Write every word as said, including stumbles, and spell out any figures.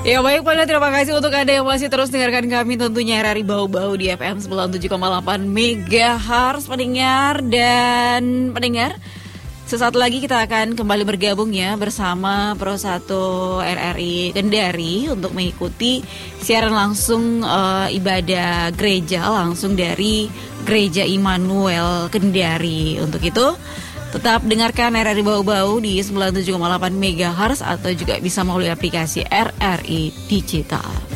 Ya baik Pak, terima kasih untuk Anda yang masih terus dengarkan kami tentunya R R I Bau-Bau di F M sembilan puluh tujuh koma delapan megahertz pendengar dan pendengar. Sesaat lagi kita akan kembali bergabung ya bersama Pro satu R R I Kendari untuk mengikuti siaran langsung uh, ibadah gereja langsung dari Gereja Immanuel Kendari. Untuk itu tetap dengarkan R R I Bau-Bau di sembilan puluh tujuh koma delapan megahertz atau juga bisa melalui aplikasi R R I Digital.